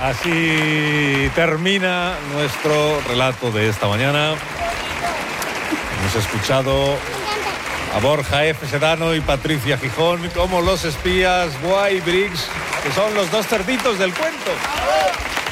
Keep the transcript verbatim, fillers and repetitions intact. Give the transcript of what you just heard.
Así termina nuestro relato de esta mañana. Hemos escuchado a Borja F. Sedano y Patricia Gijón como los espías Guay y Briggs, que son los dos cerditos del cuento.